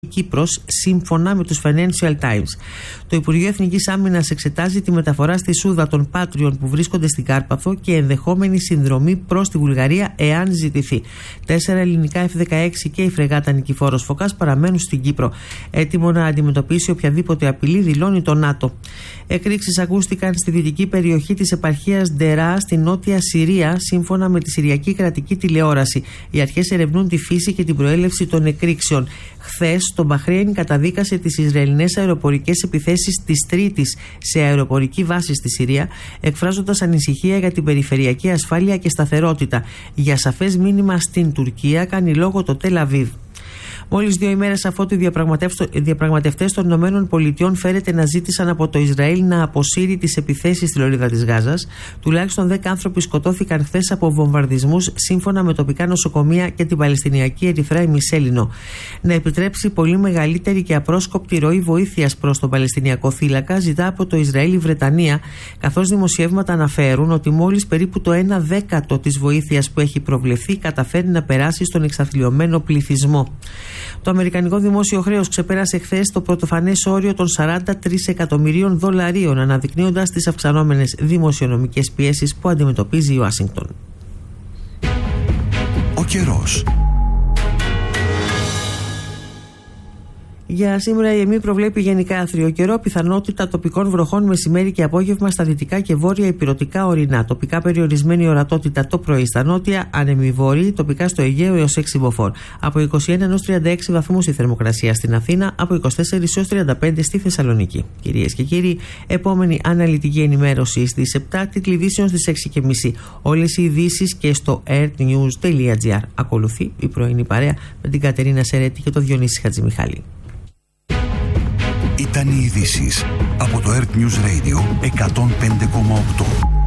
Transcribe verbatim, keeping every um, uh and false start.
Κύπρος, σύμφωνα με τους Financial Times. Το Υπουργείο Εθνικής Άμυνας εξετάζει τη μεταφορά στη Σούδα των Πάτριων που βρίσκονται στην Κάρπαθο και ενδεχόμενη συνδρομή προς τη Βουλγαρία εάν ζητηθεί. Τέσσερα ελληνικά εφ δεκαέξι και η φρεγάτα Νικηφόρος Φωκάς παραμένουν στην Κύπρο. Έτοιμο να αντιμετωπίσει οποιαδήποτε απειλή, δηλώνει το ΝΑΤΟ. Εκρήξεις ακούστηκαν στη δυτική περιοχή της επαρχίας Ντερά στη νότια Συρία, σύμφωνα με τη Συριακή Κρατική Τηλεόραση. Οι αρχές ερευνούν τη φύση και την προέλευση των εκρήξεων. Χθες, το Μπαχρέιν καταδίκασε τις Ισραηλινές αεροπορικές επιθέσεις της Τρίτης σε αεροπορική βάση στη Συρία, εκφράζοντας ανησυχία για την περιφερειακή ασφάλεια και σταθερότητα. Για σαφές μήνυμα στην Τουρκία κάνει λόγο το Τελ Αβίβ. Μόλις δύο ημέρες αφότου οι διαπραγματευτές των ΗΠΑ φέρεται να ζήτησαν από το Ισραήλ να αποσύρει τις επιθέσεις στη λωρίδα της Γάζας, τουλάχιστον δέκα άνθρωποι σκοτώθηκαν χθες από βομβαρδισμούς, σύμφωνα με τοπικά νοσοκομεία και την Παλαιστινιακή Ερυθρά ημισέλινο. Να επιτρέψει πολύ μεγαλύτερη και απρόσκοπτη ροή βοήθειας προς τον Παλαιστινιακό θύλακα ζητά από το Ισραήλ η Βρετανία, καθώς δημοσιεύματα αναφέρουν ότι μόλις περίπου το ένα δέκατο της βοήθειας που έχει προβλεφθεί καταφέρει να περάσει στον εξαθλιωμένο πληθυσμό. Το αμερικανικό δημόσιο χρέος ξεπέρασε χθες το πρωτοφανές όριο των σαράντα τρία εκατομμυρίων δολαρίων, αναδεικνύοντας τις αυξανόμενες δημοσιονομικές πιέσεις που αντιμετωπίζει η Ουάσιγκτον. Ο καιρός. Για σήμερα η ΕΜΗ προβλέπει γενικά άθριο καιρό, πιθανότητα τοπικών βροχών μεσημέρι και απόγευμα στα δυτικά και βόρεια ηπειρωτικά ορεινά. Τοπικά περιορισμένη ορατότητα το πρωί στα νότια, άνεμοι βόρειοι, τοπικά στο Αιγαίο έως έξι μποφόρ. Από είκοσι ένα έως τριάντα έξι βαθμούς η θερμοκρασία στην Αθήνα, από είκοσι τέσσερα έως τριάντα πέντε στη Θεσσαλονίκη. Κυρίες και κύριοι, επόμενη αναλυτική ενημέρωση στις επτά, τίτλοι ειδήσεων στις έξι και μισή. Όλες οι ειδήσεις και στο earthnews.gr. Ακολουθεί η πρωινή παρέα με την Κατερίνα Σερέτη και τον Διονύση Χατζημιχάλη. Ήταν οι ειδήσεις από το Earth News Radio εκατόν πέντε κόμμα οκτώ.